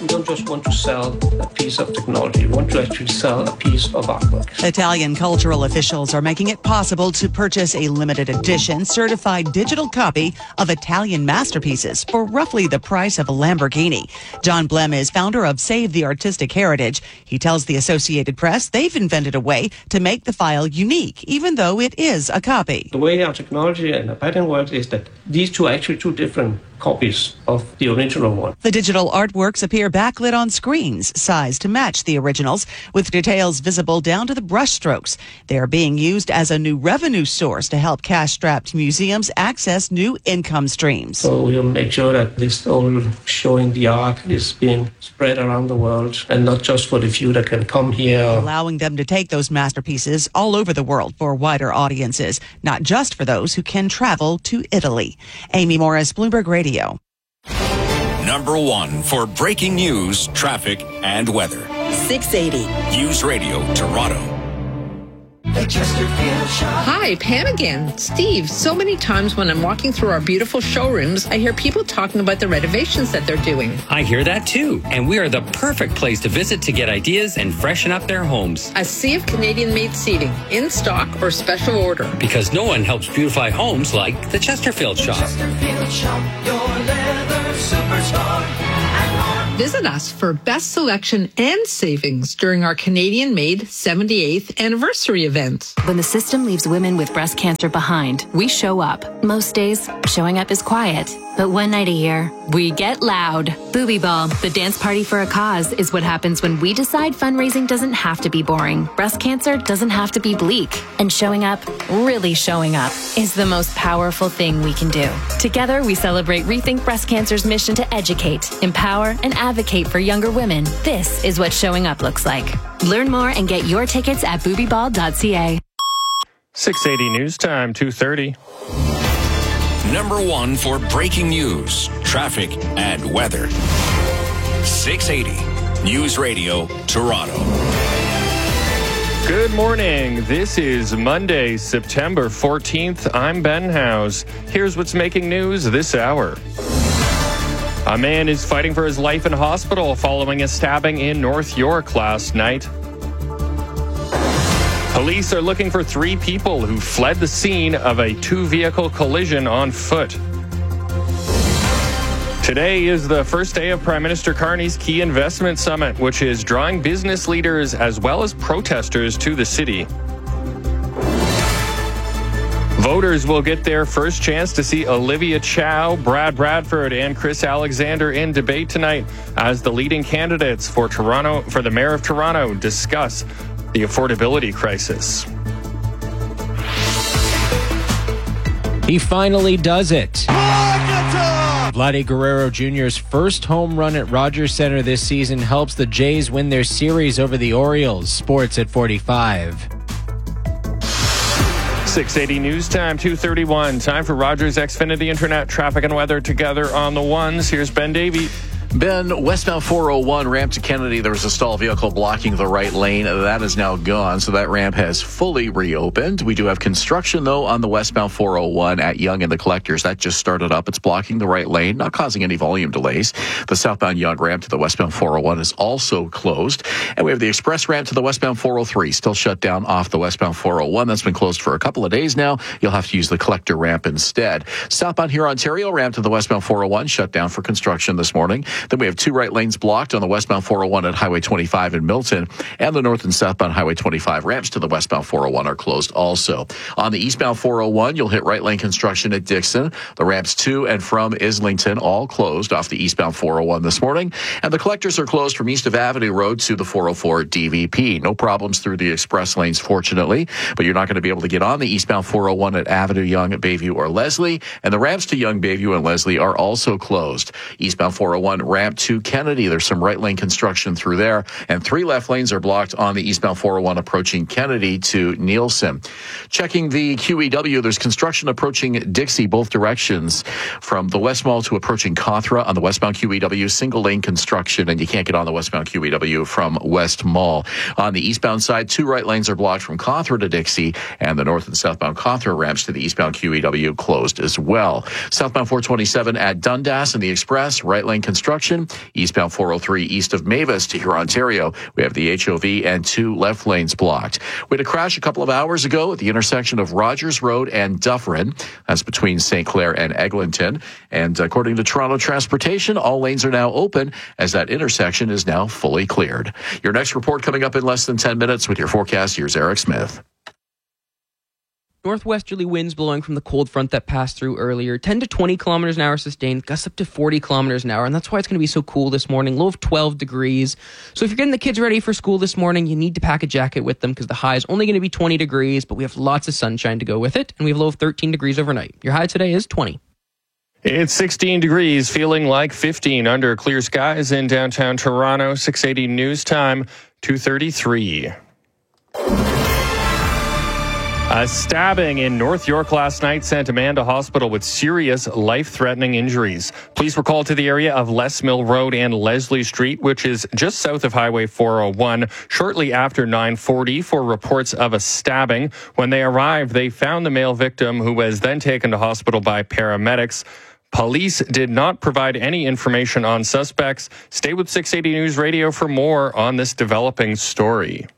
We don't just want to sell a piece of technology. We want to actually sell a piece of artwork. Italian cultural officials are making it possible to purchase a limited edition certified digital copy of Italian masterpieces for roughly the price of a Lamborghini. John Blem is founder of Save the Artistic Heritage. He tells the Associated Press they've invented a way to make the file unique, even though it is a copy. The way our technology and the pattern works is that these two are actually two different copies of the original one. The digital artworks appear backlit on screens, sized to match the originals, with details visible down to the brushstrokes. They are being used as a new revenue source to help cash-strapped museums access new income streams. So we'll make sure that this all showing the art is being spread around the world, and not just for the few that can come here. Allowing them to take those masterpieces all over the world for wider audiences, not just for those who can travel to Italy. Amy Morris, Bloomberg Radio. Number one for breaking news, traffic, and weather. six eighty. News Radio Toronto. Hi, Pam again. Steve, so many times when I'm walking through our beautiful showrooms, I hear people talking about the renovations that they're doing. I hear that too, and we are the perfect place to visit to get ideas and freshen up their homes. A sea of Canadian-made seating, in stock or special order. Because no one helps beautify homes like the Chesterfield Shop. Chesterfield Shop, your leather superstar. Visit us for best selection and savings during our Canadian-made seventy-eighth anniversary event. When the system leaves women with breast cancer behind, we show up. Most days, showing up is quiet. But one night a year, we get loud. Booby Ball, the dance party for a cause, is what happens when we decide fundraising doesn't have to be boring. Breast cancer doesn't have to be bleak. And showing up, really showing up, is the most powerful thing we can do. Together, we celebrate Rethink Breast Cancer's mission to educate, empower, and advocate for younger women. This is what showing up looks like. Learn more and get your tickets at booby ball dot c a. six eighty News Time, two thirty. Number one for breaking news, traffic, and weather. six eighty News Radio Toronto. Good morning. This is Monday, September fourteenth. I'm Ben House. Here's what's making news this hour. A man is fighting for his life in hospital following a stabbing in North York last night. Police are looking for three people who fled the scene of a two-vehicle collision on foot. Today is the first day of Prime Minister Carney's Key Investment Summit, which is drawing business leaders as well as protesters to the city. Voters will get their first chance to see Olivia Chow, Brad Bradford, and Chris Alexander in debate tonight as the leading candidates for Toronto, for the Mayor of Toronto, discuss the affordability crisis. He finally does it. Vladdy Guerrero Junior's first home run at Rogers Centre this season helps the Jays win their series over the Orioles. Sports at forty-five. six eighty News Time, two thirty-one. Time for Rogers Xfinity Internet traffic and weather together on the ones. Here's Ben Davey. Ben, westbound four oh one, ramp to Kennedy, there was a stalled vehicle blocking the right lane. That is now gone, so that ramp has fully reopened. We do have construction, though, on the westbound four oh one at Yonge and the Collectors. That just started up. It's blocking the right lane, not causing any volume delays. The southbound Yonge ramp to the westbound four oh one is also closed. And we have the express ramp to the westbound four oh three, still shut down off the westbound four oh one. That's been closed for a couple of days now. You'll have to use the Collector ramp instead. Southbound here, Ontario ramp to the westbound four oh one, shut down for construction this morning. Then we have two right lanes blocked on the westbound four oh one at Highway twenty-five in Milton, and the north and southbound Highway twenty-five ramps to the westbound four oh one are closed also. On the eastbound four oh one, you'll hit right lane construction at Dixon. The ramps to and from Islington all closed off the eastbound four oh one this morning, and the Collectors are closed from east of Avenue Road to the four oh four D V P. No problems through the express lanes, fortunately, but you're not going to be able to get on the eastbound four oh one at Avenue, Yonge, Bayview, or Leslie, and the ramps to Yonge, Bayview, and Leslie are also closed. Eastbound four oh one ramp to Kennedy, there's some right lane construction through there, and three left lanes are blocked on the eastbound four oh one approaching Kennedy to Nielsen. Checking the Q E W, there's construction approaching Dixie both directions from the West Mall to approaching Cawthra on the westbound Q E W, single lane construction, and you can't get on the westbound Q E W from West Mall. On the eastbound side, two right lanes are blocked from Cawthra to Dixie, and the north and southbound Cawthra ramps to the eastbound Q E W closed as well. Southbound four twenty-seven at Dundas and the Express, right lane construction construction. Eastbound four oh three east of Mavis to Huron, Ontario. We have the H O V and two left lanes blocked. We had a crash a couple of hours ago at the intersection of Rogers Road and Dufferin. That's between Saint Clair and Eglinton. And according to Toronto Transportation, all lanes are now open as that intersection is now fully cleared. Your next report coming up in less than ten minutes with your forecast. Here's Eric Smith. Northwesterly winds blowing from the cold front that passed through earlier. ten to twenty kilometers an hour sustained, gusts up to forty kilometers an hour. And that's why it's going to be so cool this morning. Low of twelve degrees. So if you're getting the kids ready for school this morning, you need to pack a jacket with them because the high is only going to be twenty degrees, but we have lots of sunshine to go with it. And we have a low of thirteen degrees overnight. Your high today is twenty. It's sixteen degrees, feeling like fifteen under clear skies in downtown Toronto. six eighty news time, two thirty-three. A stabbing in North York last night sent a man to hospital with serious life-threatening injuries. Police were called to the area of Les Mill Road and Leslie Street, which is just south of Highway four oh one, shortly after nine forty for reports of a stabbing. When they arrived, they found the male victim, who was then taken to hospital by paramedics. Police did not provide any information on suspects. Stay with six eighty News Radio for more on this developing story.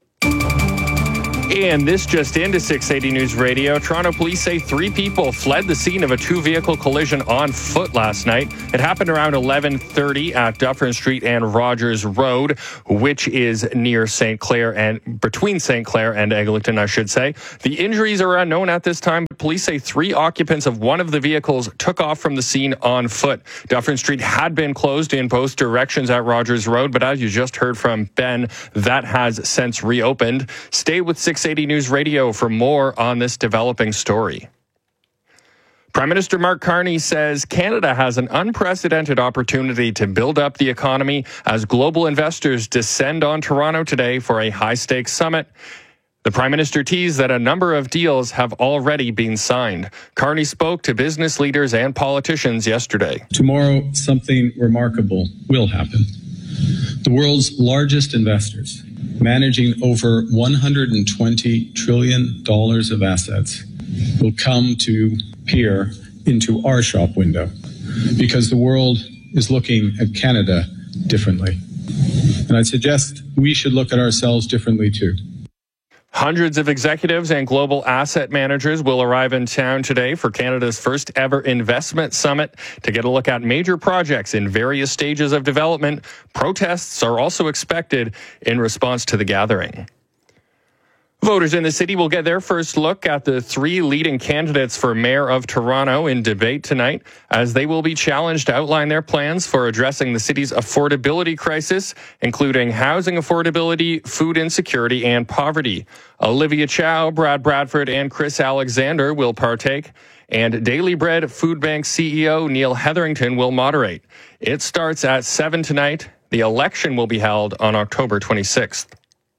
And this just into six eighty News Radio. Toronto police say three people fled the scene of a two-vehicle collision on foot last night. It happened around eleven thirty at Dufferin Street and Rogers Road, which is near Saint Clair and between Saint Clair and Eglinton, I should say. The injuries are unknown at this time, but police say three occupants of one of the vehicles took off from the scene on foot. Dufferin Street had been closed in both directions at Rogers Road, but as you just heard from Ben, that has since reopened. Stay with six eighty News Radio for more on this developing story. Prime Minister Mark Carney says Canada has an unprecedented opportunity to build up the economy as global investors descend on Toronto today for a high-stakes summit. The Prime Minister teased that a number of deals have already been signed. Carney spoke to business leaders and politicians yesterday. Tomorrow, something remarkable will happen. The world's largest investors, managing over one hundred twenty trillion dollars of assets, will come to peer into our shop window because the world is looking at Canada differently. And I suggest we should look at ourselves differently too. Hundreds of executives and global asset managers will arrive in town today for Canada's first ever investment summit to get a look at major projects in various stages of development. Protests are also expected in response to the gathering. Voters in the city will get their first look at the three leading candidates for Mayor of Toronto in debate tonight, as they will be challenged to outline their plans for addressing the city's affordability crisis, including housing affordability, food insecurity, and poverty. Olivia Chow, Brad Bradford, and Chris Alexander will partake, and Daily Bread Food Bank C E O Neil Hetherington will moderate. It starts at seven tonight. The election will be held on October twenty-sixth.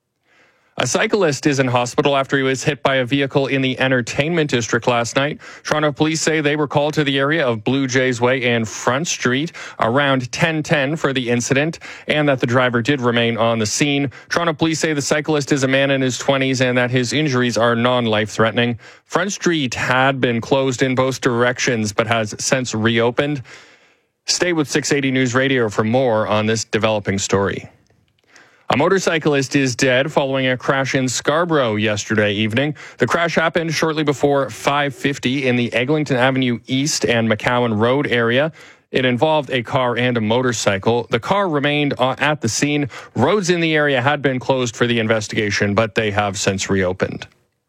A cyclist is in hospital after he was hit by a vehicle in the entertainment district last night. Toronto police say they were called to the area of Blue Jays Way and Front Street around ten ten for the incident, and that the driver did remain on the scene. Toronto police say the cyclist is a man in his twenties and that his injuries are non-life-threatening. Front Street had been closed in both directions but has since reopened. Stay with six eighty News Radio for more on this developing story. A motorcyclist is dead following a crash in Scarborough yesterday evening. The crash happened shortly before five fifty in the Eglinton Avenue East and McCowan Road area. It involved a car and a motorcycle. The car remained at the scene. Roads in the area had been closed for the investigation, but they have since reopened.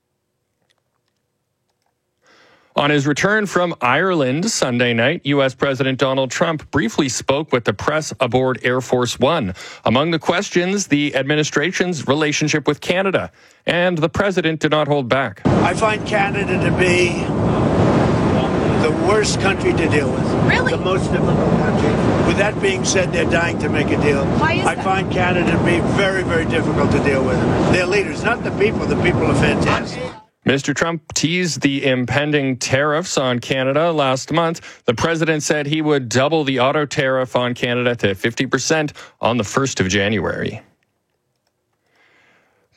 On his return from Ireland Sunday night, U S President Donald Trump briefly spoke with the press aboard Air Force One. Among the questions, the administration's relationship with Canada, and the president did not hold back. I find Canada to be the worst country to deal with. Really? The most difficult country. With that being said, they're dying to make a deal. Why is I that? find Canada to be very, very difficult to deal with. Their leaders, not the people. The people are fantastic. Mister Trump teased the impending tariffs on Canada last month. The president said he would double the auto tariff on Canada to fifty percent on the first of January.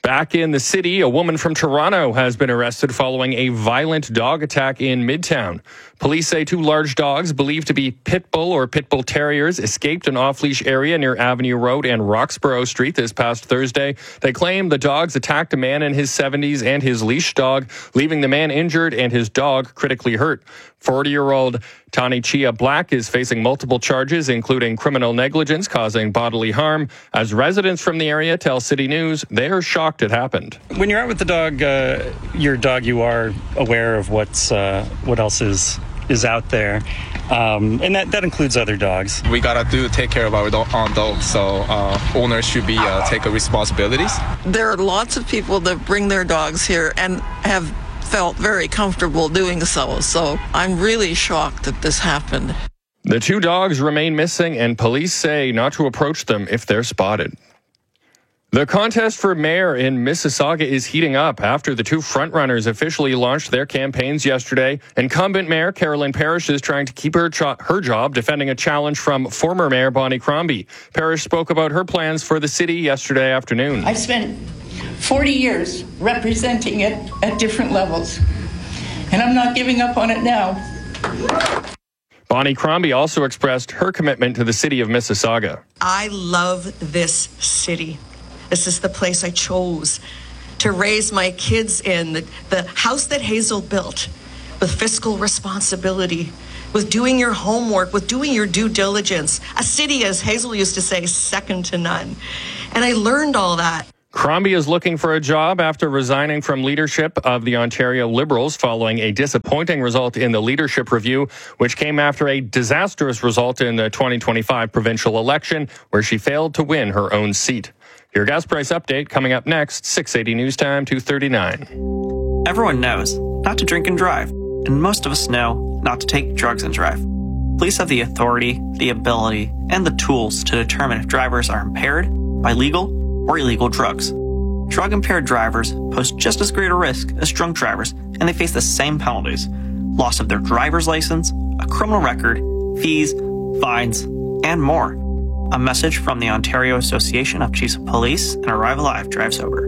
Back in the city, a woman from Toronto has been arrested following a violent dog attack in Midtown. Police say two large dogs, believed to be pit bull or pit bull terriers, escaped an off-leash area near Avenue Road and Roxborough Street this past Thursday. They claim the dogs attacked a man in his seventies and his leash dog, leaving the man injured and his dog critically hurt. forty-year-old Tani Chia Black is facing multiple charges, including criminal negligence causing bodily harm. As residents from the area tell City News, they are shocked it happened. When you're out with the dog, uh, your dog, you are aware of what's uh, what else is is out there, um, and that, that includes other dogs. We gotta do take care of our do- own dogs, so uh, owners should be uh, take responsibilities. There are lots of people that bring their dogs here and have felt very comfortable doing so. So I'm really shocked that this happened. The two dogs remain missing, and police say not to approach them if they're spotted. The contest for mayor in Mississauga is heating up after the two frontrunners officially launched their campaigns yesterday. Incumbent Mayor Carolyn Parrish is trying to keep her, cho- her job, defending a challenge from former Mayor Bonnie Crombie. Parrish spoke about her plans for the city yesterday afternoon. I've spent forty years representing it at different levels, and I'm not giving up on it now. Bonnie Crombie also expressed her commitment to the city of Mississauga. I love this city. This is the place I chose to raise my kids in, the, the house that Hazel built with fiscal responsibility, with doing your homework, with doing your due diligence. A city, as Hazel used to say, second to none. And I learned all that. Crombie is looking for a job after resigning from leadership of the Ontario Liberals following a disappointing result in the leadership review, which came after a disastrous result in the twenty twenty-five provincial election, where she failed to win her own seat. Your gas price update coming up next, six eighty News Time, two thirty-nine. Everyone knows not to drink and drive, and most of us know not to take drugs and drive. Police have the authority, the ability, and the tools to determine if drivers are impaired by legal or illegal drugs. Drug-impaired drivers pose just as great a risk as drunk drivers, and they face the same penalties: loss of their driver's license, a criminal record, fees, fines, and more. A message from the Ontario Association of Chiefs of Police and Arrive Alive Drive Sober.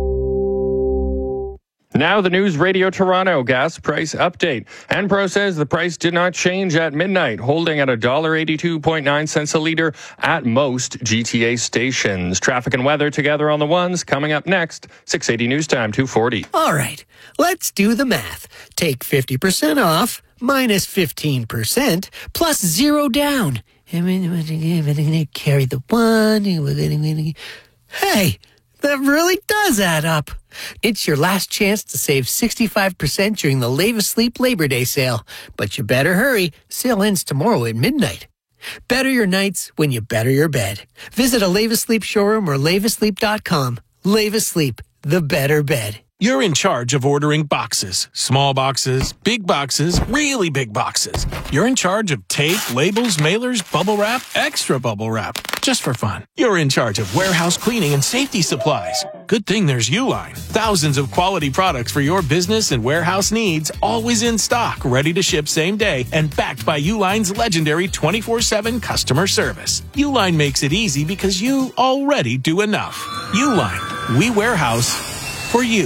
Now the News Radio Toronto gas price update. Enpro says the price did not change at midnight, holding at one dollar eighty-two point nine cents a litre at most G T A stations. Traffic and weather together on the ones coming up next, six eighty News Time, two forty. All right, let's do the math. Take fifty percent off minus fifteen percent plus zero down. Carry the one. Hey, that really does add up. It's your last chance to save sixty-five percent during the Lave Sleep Labor Day sale. But you better hurry. Sale ends tomorrow at midnight. Better your nights when you better your bed. Visit a Lave Sleep showroom or lave asleep dot com. Lave Sleep, the better bed. You're in charge of ordering boxes. Small boxes, big boxes, really big boxes. You're in charge of tape, labels, mailers, bubble wrap, extra bubble wrap. Just for fun. You're in charge of warehouse cleaning and safety supplies. Good thing there's Uline. Thousands of quality products for your business and warehouse needs, always in stock, ready to ship same day, and backed by Uline's legendary twenty-four seven customer service. Uline makes it easy because you already do enough. Uline. We warehouse for you.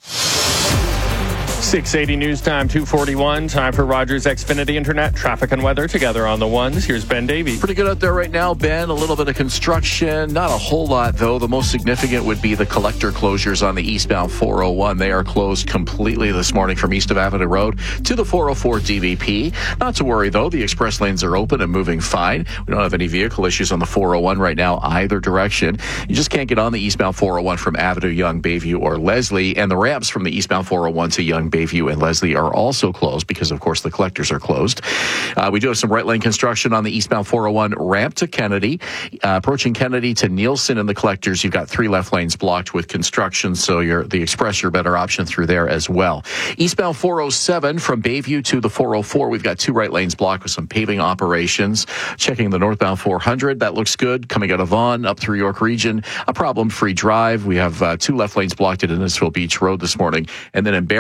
six eighty News Time, two forty-one. Time for Rogers Xfinity Internet traffic and weather together on the ones. Here's Ben Davey. Pretty good out there right now, Ben. A little bit of construction. Not a whole lot, though. The most significant would be the collector closures on the eastbound four oh one. They are closed completely this morning from east of Avenue Road to the four oh four D V P. Not to worry, though. The express lanes are open and moving fine. We don't have any vehicle issues on the four oh one right now, either direction. You just can't get on the eastbound four oh one from Avenue, Young, Bayview, or Leslie. And the ramps from the eastbound four oh one to Young, Bayview, and Leslie are also closed because, of course, the collectors are closed. Uh, we do have some right lane construction on the eastbound four oh one ramp to Kennedy. Uh, approaching Kennedy to Nielsen and the collectors, you've got three left lanes blocked with construction, so you're, the express, your better option through there as well. Eastbound four oh seven from Bayview to the four oh four, we've got two right lanes blocked with some paving operations. Checking the northbound four hundred, that looks good. Coming out of Vaughan up through York Region, a problem-free drive. We have uh, two left lanes blocked at Innisfil Beach Road this morning. And then in Barrie at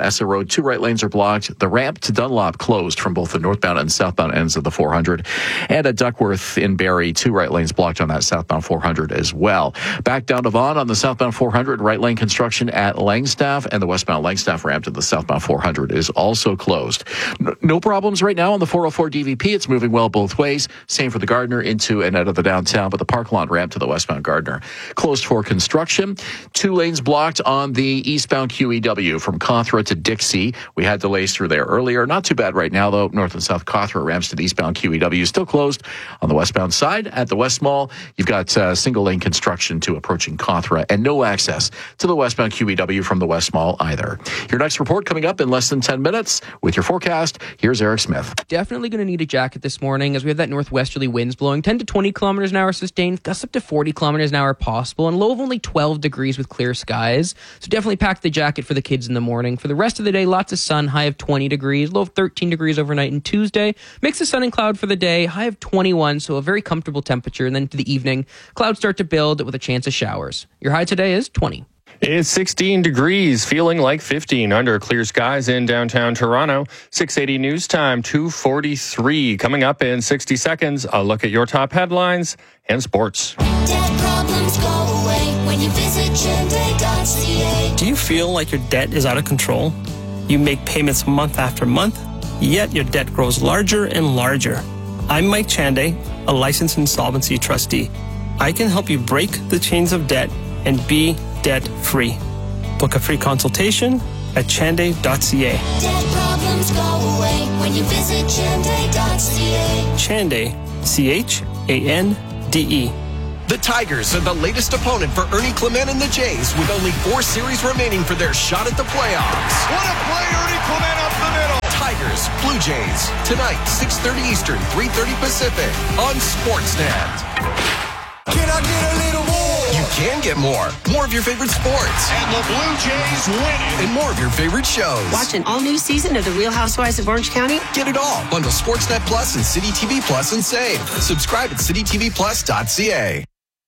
Essa Road, two right lanes are blocked. The ramp to Dunlop closed from both the northbound and southbound ends of the four hundred. And at Duckworth in Barrie, two right lanes blocked on that southbound four hundred as well. Back down to Vaughan on the southbound four hundred, right lane construction at Langstaff, and the westbound Langstaff ramp to the southbound four hundred is also closed. No problems right now on the four oh four D V P. It's moving well both ways. Same for the Gardner into and out of the downtown, but the Park Lawn ramp to the westbound Gardner closed for construction. Two lanes blocked on the eastbound Q E W from Cawthra to Dixie. We had delays through there earlier. Not too bad right now, though. North and south Cawthra ramps to the eastbound Q E W still closed. On the westbound side at the West Mall, you've got uh, single lane construction to approaching Cawthra and no access to the westbound Q E W from the West Mall either. Your next report coming up in less than ten minutes with your forecast. Here's Eric Smith. Definitely going to need a jacket this morning as we have that northwesterly winds blowing ten to twenty kilometers an hour sustained, gusts up to forty kilometers an hour possible, and low of only twelve degrees with clear skies. So definitely pack the jacket for the kids in the morning. For the rest of the day, lots of sun, high of twenty degrees, low of thirteen degrees overnight. And Tuesday, mix of sun and cloud for the day, high of twenty-one, so a very comfortable temperature. And then to the evening, clouds start to build with a chance of showers. Your high today is twenty. It's sixteen degrees, feeling like fifteen under clear skies in downtown Toronto. six eighty News Time, two forty-three. Coming up in sixty seconds, a look at your top headlines and sports. Debt problems go away when you visit Chende dot c a. Do you feel like your debt is out of control? You make payments month after month, yet your debt grows larger and larger. I'm Mike Chande, a licensed insolvency trustee. I can help you break the chains of debt and be debt-free. Book a free consultation at chande dot c a. Debt problems go away when you visit Chende dot c a. Chande, C H A N D E. The Tigers are the latest opponent for Ernie Clement and the Jays with only four series remaining for their shot at the playoffs. What a play, Ernie Clement up the middle. Tigers, Blue Jays, tonight, six thirty Eastern, three thirty Pacific on Sportsnet. Can I get a little more? You can get more. More of your favorite sports. And the Blue Jays win it. And more of your favorite shows. Watch an all-new season of The Real Housewives of Orange County. Get it all. Bundle Sportsnet Plus and City T V Plus and save. Subscribe at city t v plus dot c a.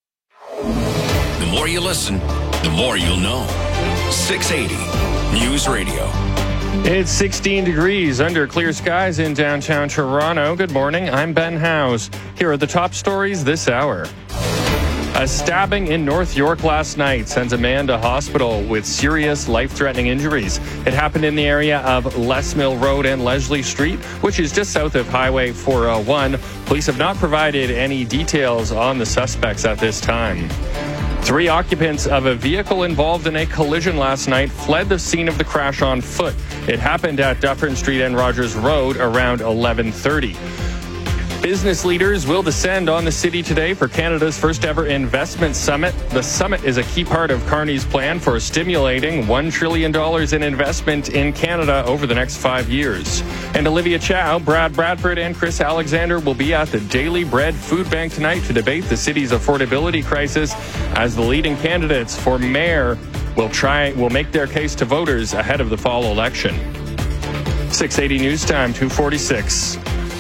The more you listen, the more you'll know. six eighty News Radio. It's sixteen degrees under clear skies in downtown Toronto. Good morning. I'm Ben Howes. Here are the top stories this hour. A stabbing in North York last night sends a man to hospital with serious life-threatening injuries. It happened in the area of Les Mill Road and Leslie Street, which is just south of Highway four oh one. Police have not provided any details on the suspects at this time. Three occupants of a vehicle involved in a collision last night fled the scene of the crash on foot. It happened at Dufferin Street and Rogers Road around eleven thirty. Business leaders will descend on the city today for Canada's first ever investment summit. The summit is a key part of Carney's plan for stimulating one trillion dollars in investment in Canada over the next five years. And Olivia Chow, Brad Bradford, and Chris Alexander will be at the Daily Bread Food Bank tonight to debate the city's affordability crisis as the leading candidates for mayor will try will make their case to voters ahead of the fall election. six eighty News Time, two forty-six.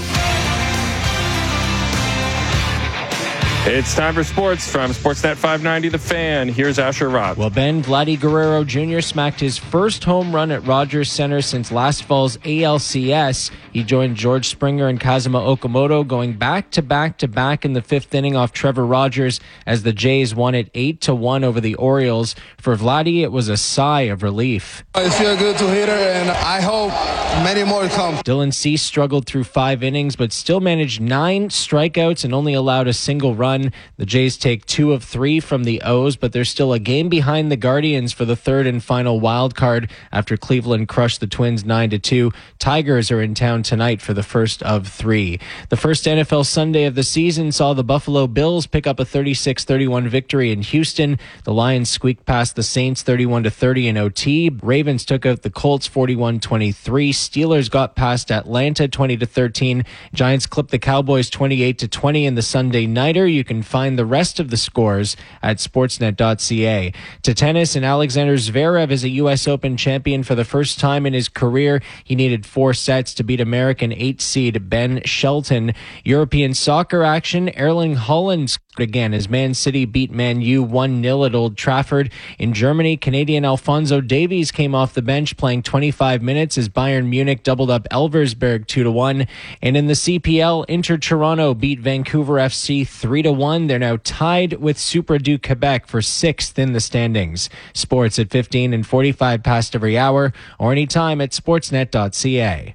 It's time for sports from Sportsnet five ninety The Fan. Here's Asher Roth. Well, Ben, Vladdy Guerrero Junior smacked his first home run at Rogers Center since last fall's A L C S. He joined George Springer and Kazuma Okamoto going back to back to back in the fifth inning off Trevor Rogers as the Jays won it eight to one over the Orioles. For Vladdy, it was a sigh of relief. It feels good to hit her, and I hope many more come. Dylan Cease struggled through five innings, but still managed nine strikeouts and only allowed a single run. The Jays take two of three from the O's, but they're still a game behind the Guardians for the third and final wild card after Cleveland crushed the Twins nine to two. Tigers are in town tonight for the first of three. The first N F L Sunday of the season saw the Buffalo Bills pick up a thirty-six thirty-one victory in Houston. The Lions squeaked past the Saints thirty-one to thirty in O T. Ravens took out the Colts forty-one twenty-three. Steelers got past Atlanta twenty to thirteen. Giants clipped the Cowboys twenty-eight to twenty in the Sunday Nighter. You can find the rest of the scores at sportsnet dot c a. To tennis, and Alexander Zverev is a U S Open champion for the first time in his career. He needed four sets to beat American eight seed Ben Shelton. European soccer action, Erling Haaland Again, as Man City beat Man U one nil at Old Trafford. In Germany, Canadian Alphonso Davies came off the bench playing twenty-five minutes as Bayern Munich doubled up Elversberg two to one. And in the C P L, Inter Toronto beat Vancouver F C three to one. They're now tied with Super du Quebec for sixth in the standings. Sports at fifteen and forty-five past every hour or anytime at sportsnet dot c a.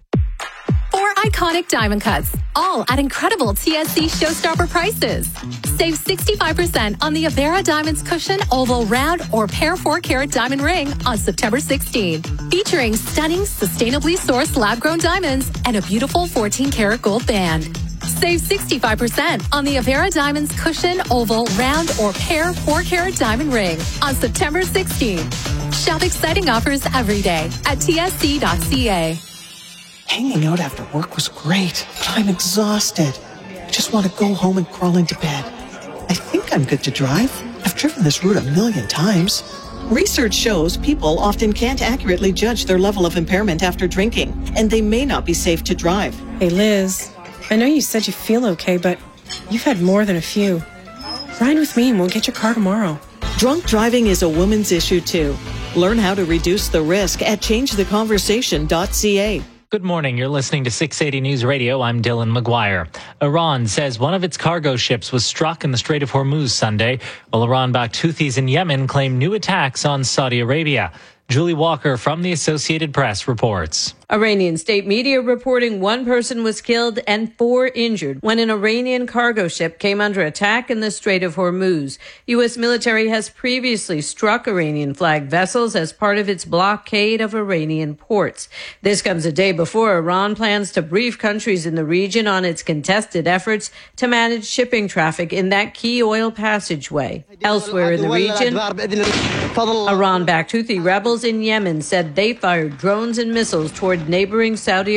Iconic diamond cuts, all at incredible T S C showstopper prices. Save sixty-five percent on the Avera Diamonds Cushion Oval Round or Pair four carat Diamond Ring on September sixteenth. Featuring stunning, sustainably sourced lab-grown diamonds and a beautiful fourteen karat gold band. Save sixty-five percent on the Avera Diamonds Cushion Oval Round or Pair four carat Diamond Ring on September sixteenth. Shop exciting offers every day at T S C dot c a. Hanging out after work was great, but I'm exhausted. I just want to go home and crawl into bed. I think I'm good to drive. I've driven this route a million times. Research shows people often can't accurately judge their level of impairment after drinking, and they may not be safe to drive. Hey, Liz, I know you said you feel okay, but you've had more than a few. Ride with me and we'll get your car tomorrow. Drunk driving is a woman's issue, too. Learn how to reduce the risk at change the conversation dot c a. Good morning. You're listening to six eighty News Radio. I'm Dylan McGuire. Iran says one of its cargo ships was struck in the Strait of Hormuz Sunday, while Iran-backed Houthis in Yemen claim new attacks on Saudi Arabia. Julie Walker from the Associated Press reports. Iranian state media reporting one person was killed and four injured when an Iranian cargo ship came under attack in the Strait of Hormuz. U S military has previously struck Iranian-flagged vessels as part of its blockade of Iranian ports. This comes a day before Iran plans to brief countries in the region on its contested efforts to manage shipping traffic in that key oil passageway. Elsewhere in the region, Iran-backed Houthi rebels in Yemen said they fired drones and missiles toward neighboring Saudi